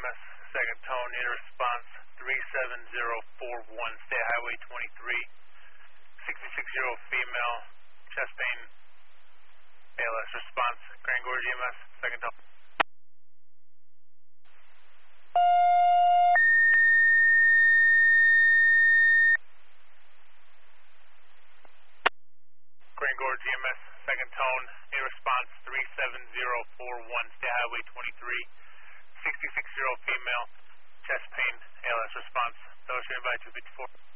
EMS, second tone, need a response 37041, stay Highway 23, 66-year-old female, chest pain, ALS, response, Grand Gorge EMS, second tone. Grand Gorge EMS, second tone, need a response 37041, stay Highway 23, 66-year-old female, chest pain, ALS, response, fellowship by 254.